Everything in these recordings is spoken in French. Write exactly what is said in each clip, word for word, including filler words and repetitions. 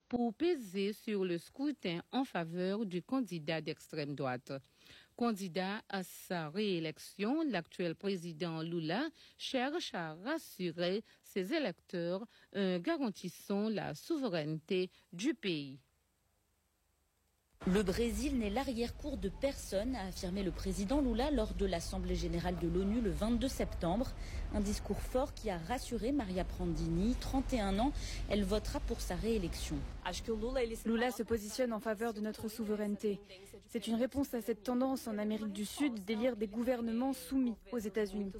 pour peser sur le scrutin en faveur du candidat d'extrême droite. Candidat à sa réélection, l'actuel président Lula cherche à rassurer ses électeurs en garantissant la souveraineté du pays. Le Brésil n'est l'arrière-cour de personne, a affirmé le président Lula lors de l'Assemblée générale de l'ONU le vingt-deux septembre. Un discours fort qui a rassuré Maria Prandini, trente et un ans. Elle votera pour sa réélection. Lula se positionne en faveur de notre souveraineté. C'est une réponse à cette tendance en Amérique du Sud d'élire des gouvernements soumis aux États-Unis.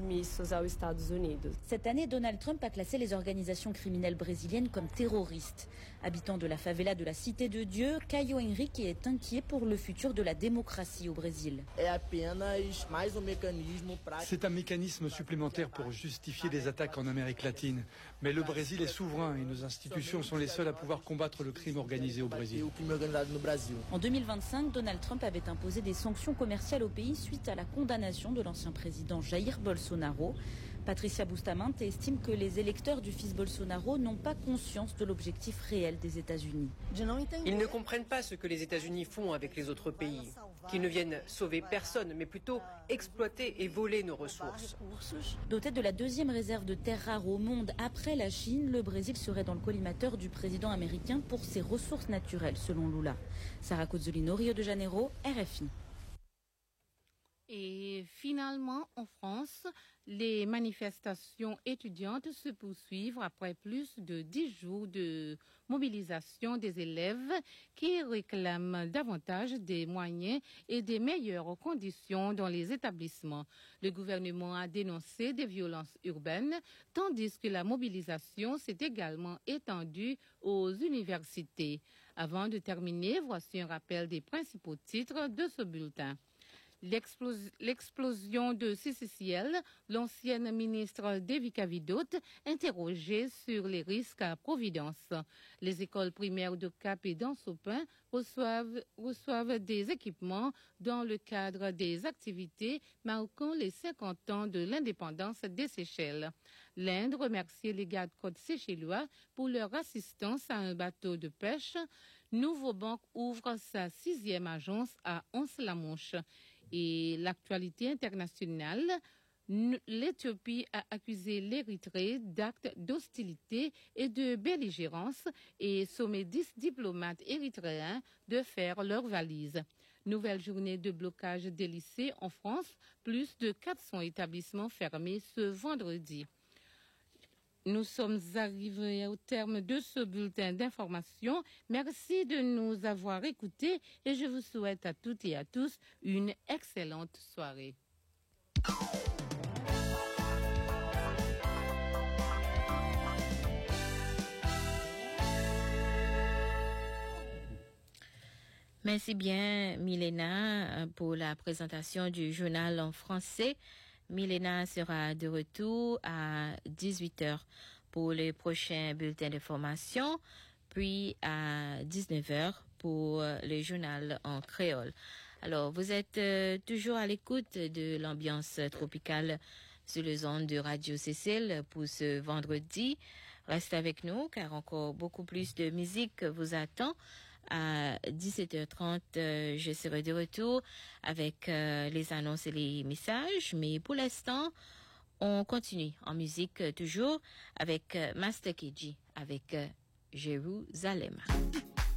Cette année, Donald Trump a classé les organisations criminelles brésiliennes comme terroristes. Habitant de la favela de la Cité de Dieu, Caio Henrique est inquiet pour le futur de la démocratie au Brésil. C'est un mécanisme supplémentaire pour justifier des attaques en Amérique latine. Mais le Brésil est souverain et nos institutions sont les seules à pouvoir combattre le crime organisé au Brésil. En deux mille vingt-cinq, Donald Trump avait imposé des sanctions commerciales au pays suite à la condamnation de l'ancien président Jair Bolsonaro. Patricia Bustamante estime que les électeurs du fils Bolsonaro n'ont pas conscience de l'objectif réel des États-Unis. Ils ne comprennent pas ce que les États-Unis font avec les autres pays, qu'ils ne viennent sauver personne, mais plutôt exploiter et voler nos ressources. Doté de la deuxième réserve de terres rares au monde après la Chine, le Brésil serait dans le collimateur du président américain pour ses ressources naturelles, selon Lula. Sarah Cozzolino, Rio de Janeiro, R F I. Et finalement, en France, les manifestations étudiantes se poursuivent après plus de dix jours de mobilisation des élèves qui réclament davantage des moyens et des meilleures conditions dans les établissements. Le gouvernement a dénoncé des violences urbaines, tandis que la mobilisation s'est également étendue aux universités. Avant de terminer, voici un rappel des principaux titres de ce bulletin. L'explos- l'explosion de C C C L, l'ancienne ministre Devika Vidot, interrogée sur les risques à Providence. Les écoles primaires de Cap et d'Ansopin reçoivent, reçoivent des équipements dans le cadre des activités marquant les cinquante ans de l'indépendance des Seychelles. L'Inde remercie les gardes-côtes séchellois pour leur assistance à un bateau de pêche. Nouveau Banque ouvre sa sixième agence à Anse-la-Manche. Et l'actualité internationale, l'Éthiopie a accusé l'Érythrée d'actes d'hostilité et de belligérance et sommé dix diplomates érythréens de faire leurs valises. Nouvelle journée de blocage des lycées en France, plus de quatre cents établissements fermés ce vendredi. Nous sommes arrivés au terme de ce bulletin d'information. Merci de nous avoir écoutés et je vous souhaite à toutes et à tous une excellente soirée. Merci bien, Milena, pour la présentation du journal en français. Milena sera de retour à dix-huit heures pour le prochain bulletin de formation, puis à dix-neuf heures pour le journal en créole. Alors, vous êtes euh, toujours à l'écoute de l'ambiance tropicale sur les ondes de Radio Cécile pour ce vendredi. Restez avec nous car encore beaucoup plus de musique vous attend. À dix-sept heures trente, euh, je serai de retour avec euh, les annonces et les messages. Mais pour l'instant, on continue en musique euh, toujours avec euh, Master K G avec euh, Jérusalem.